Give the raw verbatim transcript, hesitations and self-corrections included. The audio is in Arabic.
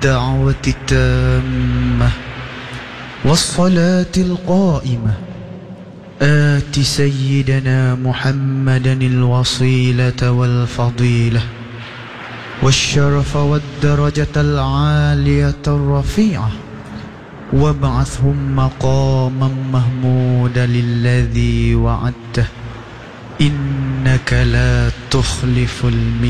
الدعوة التامة والصلاة القائمة آت سيدنا محمدا الوصيلة والفضيلة والشرف والدرجة العالية الرفيعة وابعثهم مقاما محمودا الذي وعدته إنك لا تخلف الميعاد.